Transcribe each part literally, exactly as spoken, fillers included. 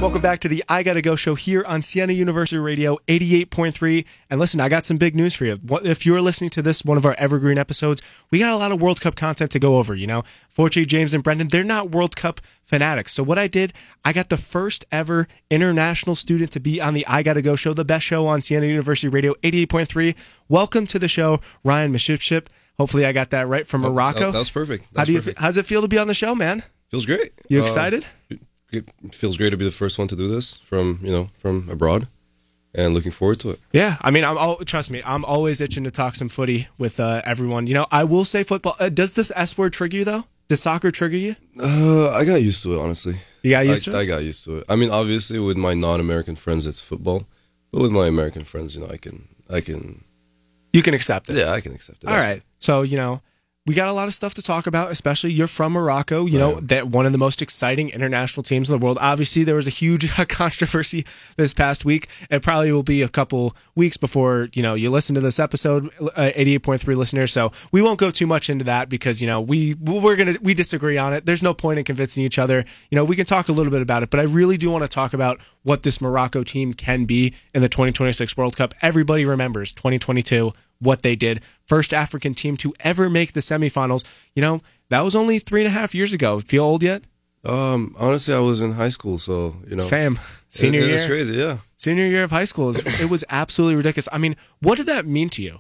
Welcome back to the I Gotta Go show here on Siena University Radio eighty-eight point three. And listen, I got some big news for you. If you're listening to this, one of our evergreen episodes, we got a lot of World Cup content to go over, you know. Fortunately, James and Brendan, they're not World Cup fanatics. So what I did, I got the first ever international student to be on the I Gotta Go show, the best show on Siena University Radio eighty-eight point three. Welcome to the show, Ryan Mashipship. Hopefully I got that right, from Morocco. That, that was perfect. That How was do you? perfect. How's it feel to be on the show, man? Feels great. You Uh, excited? It feels great to be the first one to do this from, you know, from abroad, and looking forward to it. Yeah, I mean, I'm all, trust me, I'm always itching to talk some footy with uh, everyone. You know, I will say football. Uh, does this S word trigger you though? Does soccer trigger you? Uh, I got used to it, honestly. You got used I, to it? I got used to it. I mean, obviously, with my non-American friends, it's football, but with my American friends, you know, I can, I can. You can accept it. Yeah, I can accept it. All That's right. So, you know, we got a lot of stuff to talk about, especially you're from Morocco, you know, Right. that one of the most exciting international teams in the world. Obviously, there was a huge controversy this past week. It probably will be a couple weeks before, you know, you listen to this episode, uh, eighty-eight point three listeners. So we won't go too much into that because, you know, we, we're going to, we disagree on it. There's no point in convincing each other. You know, we can talk a little bit about it, but I really do want to talk about what this Morocco team can be in the twenty twenty-six World Cup. Everybody remembers twenty twenty-two, what they did. First African team to ever make the semifinals. You know, that was only three and a half years ago. Feel old yet? Um, honestly, I was in high school, so, you know. Same. Senior it, it year. It's crazy, yeah. Senior year of high school. Is, it was absolutely ridiculous. I mean, what did that mean to you?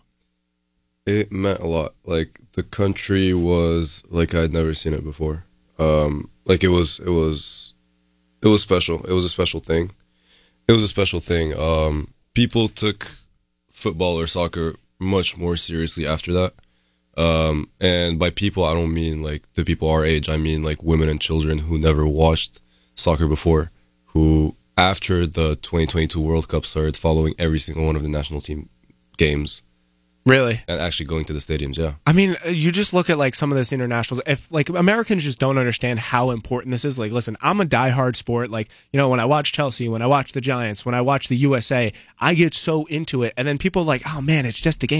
It meant a lot. Like, the country was like I'd never seen it before. Um, like it was, it was, it was special. It was a special thing. It was a special thing. Um, people took football or soccer much more seriously after that. Um, and by people, I don't mean like the people our age. I mean like women and children who never watched soccer before, who after the twenty twenty-two World Cup started following every single one of the national team games. Really? And actually going to the stadiums, yeah. I mean, you just look at like some of this internationals. If like Americans just don't understand how important this is. Like, listen, I'm a diehard sport. Like, you know, when I watch Chelsea, when I watch the Giants, when I watch the U S A, I get so into it. And then people are like, oh man, it's just a game.